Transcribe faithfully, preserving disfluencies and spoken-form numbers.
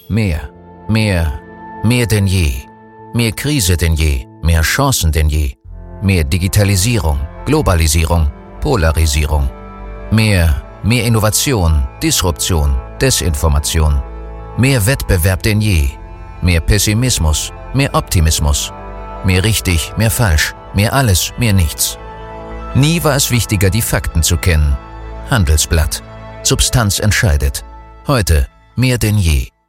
Mehr, mehr, mehr denn je. Mehr Krise denn je, mehr Chancen denn je. Mehr Digitalisierung, Globalisierung, Polarisierung. Mehr, mehr Innovation, Disruption, Desinformation. Mehr Wettbewerb denn je. Mehr Pessimismus, mehr Optimismus. Mehr richtig, mehr falsch, mehr alles, mehr nichts. Nie war es wichtiger, die Fakten zu kennen. Handelsblatt. Substanz entscheidet. Heute mehr denn je.